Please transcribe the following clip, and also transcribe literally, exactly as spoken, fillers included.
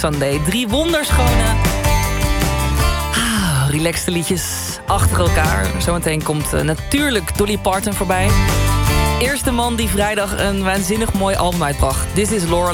Sunday. Drie wonderschone, ah, relaxte liedjes achter elkaar. Zometeen komt uh, natuurlijk Dolly Parton voorbij. Eerste man die vrijdag een waanzinnig mooi album uitbracht. This is Laura